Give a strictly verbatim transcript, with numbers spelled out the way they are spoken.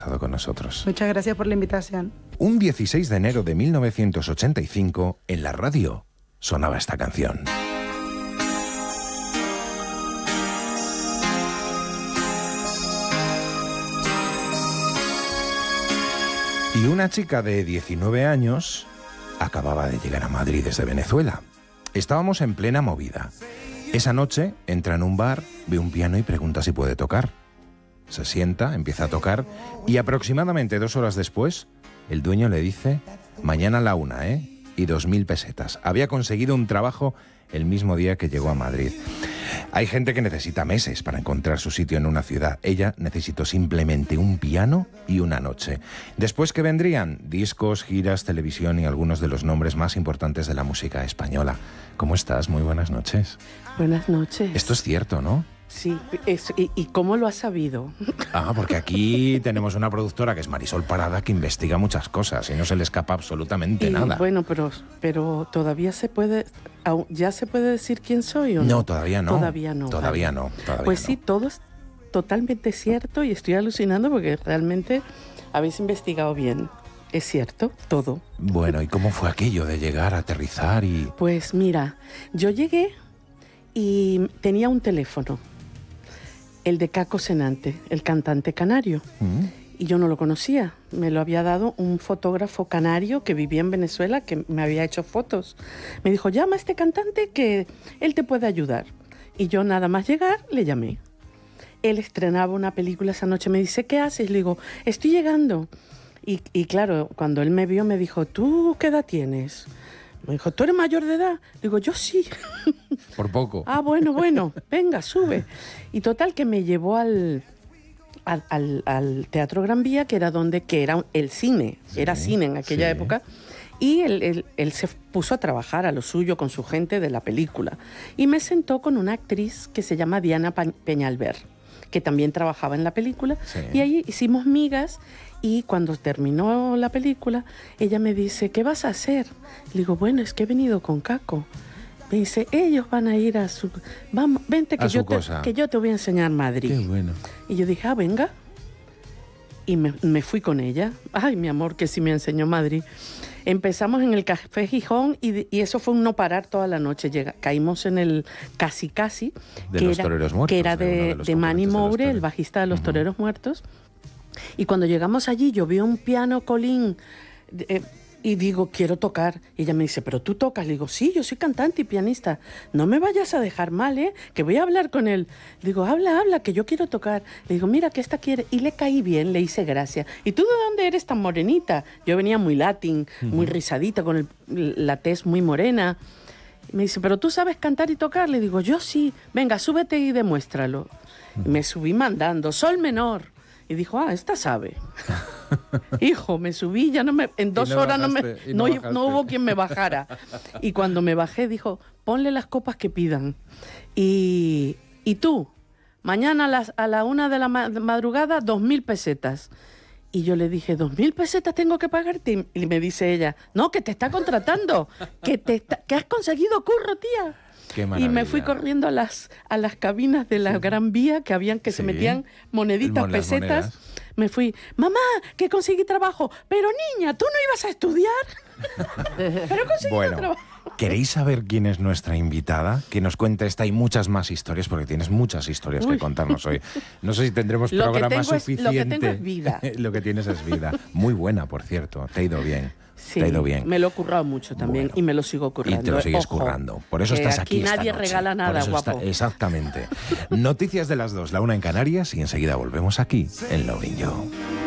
estado con nosotros. Muchas gracias por la invitación. Un dieciséis de enero de mil novecientos ochenta y cinco, en la radio, sonaba esta canción. Y una chica de diecinueve años acababa de llegar a Madrid desde Venezuela. Estábamos en plena movida. Esa noche entra en un bar, ve un piano y pregunta si puede tocar. Se sienta, empieza a tocar y aproximadamente dos horas después el dueño le dice: mañana a la una, ¿eh? Y dos mil pesetas. Había conseguido un trabajo el mismo día que llegó a Madrid. Hay gente que necesita meses para encontrar su sitio en una ciudad. Ella necesitó simplemente un piano y una noche. Después, ¿qué vendrían? Discos, giras, televisión y algunos de los nombres más importantes de la música española. ¿Cómo estás? Muy buenas noches. Buenas noches. Esto es cierto, ¿no? Sí, es, y, ¿y cómo lo has sabido? Ah, porque aquí tenemos una productora que es Marisol Parada, que investiga muchas cosas y no se le escapa absolutamente y, nada. Bueno, pero, pero todavía se puede, ¿ya se puede decir quién soy o no? No, todavía no. Todavía no. Todavía no. Todavía pues no. sí, todo es totalmente cierto y estoy alucinando porque realmente habéis investigado bien. Es cierto, todo. Bueno, ¿y cómo fue aquello de llegar, aterrizar y...? Pues mira, yo llegué y tenía un teléfono. El de Caco Senante, el cantante canario. Mm. Y yo no lo conocía. Me lo había dado un fotógrafo canario que vivía en Venezuela, que me había hecho fotos. Me dijo, llama a este cantante que él te puede ayudar. Y yo nada más llegar, le llamé. Él estrenaba una película esa noche. Me dice, ¿qué haces? Le digo, estoy llegando. Y, y claro, cuando él me vio, me dijo, ¿tú qué edad tienes? Me dijo, ¿tú eres mayor de edad? Digo, yo sí. Por poco. Ah, bueno, bueno, venga, sube. Y total que me llevó al, al, al, al Teatro Gran Vía, que era donde, que era el cine, sí, era cine en aquella sí. época. Y él, él, él se puso a trabajar a lo suyo con su gente de la película. Y me sentó con una actriz que se llama Diana Peñalver, que también trabajaba en la película. Sí. Y ahí hicimos migas. Y cuando terminó la película, ella me dice, ¿qué vas a hacer? Le digo, bueno, es que he venido con Caco. Me dice, ellos van a ir a su... Vamos, vente que, yo te, que yo te voy a enseñar Madrid. Qué bueno. Y yo dije, ah, venga. Y me, me fui con ella. Ay, mi amor, que sí me enseñó Madrid. Empezamos en el Café Gijón y, y eso fue un no parar toda la noche. Llega, caímos en el Casi Casi, de que, los era, Toreros Muertos, que era de, de, de, de Manny Moure, el bajista de los uh-huh. Toreros Muertos. Y cuando llegamos allí, yo vi un piano Colín eh, y digo, quiero tocar. Y ella me dice, ¿pero tú tocas? Le digo, sí, yo soy cantante y pianista. No me vayas a dejar mal, ¿eh? Que voy a hablar con él. Le digo, habla, habla, que yo quiero tocar. Le digo, mira, que esta quiere. Y le caí bien, le hice gracia. ¿Y tú de dónde eres tan morenita? Yo venía muy latín, uh-huh. muy rizadita, con el, la tez muy morena. Y me dice, ¿pero tú sabes cantar y tocar? Le digo, yo sí. Venga, súbete y demuéstralo. Uh-huh. Y me subí mandando, sol menor. Y dijo, ah, esta sabe. Hijo, me subí, ya no me, en dos no horas bajaste, no, me, no, no, no hubo quien me bajara. Y cuando me bajé, dijo, ponle las copas que pidan. Y, y tú, mañana a, las, a la una de la madrugada, dos mil pesetas. Y yo le dije, ¿dos mil pesetas tengo que pagarte? Y me dice ella, no, que te está contratando, que, te está, que has conseguido curro, tía. Qué y me fui corriendo a las, a las cabinas de la sí. Gran Vía, que habían que sí. se metían moneditas, mon- pesetas. Monedas. Me fui, mamá, que conseguí trabajo. Pero niña, ¿tú no ibas a estudiar? Pero conseguí bueno, trabajo. ¿Queréis saber quién es nuestra invitada? Que nos cuente esta y muchas más historias, porque tienes muchas historias Uy. que contarnos hoy. No sé si tendremos lo programa suficiente. Es, lo que tengo es vida. Lo que tienes es vida. Muy buena, por cierto. Te ha ido bien. Sí, te ha ido bien. Me lo he currado mucho también bueno, y me lo sigo currando. Y te lo sigues Ojo, currando. Por eso estás aquí esta nadie noche. regala nada, guapo. Está, exactamente. Noticias de las dos, la una en Canarias y enseguida volvemos aquí en Lovin' You.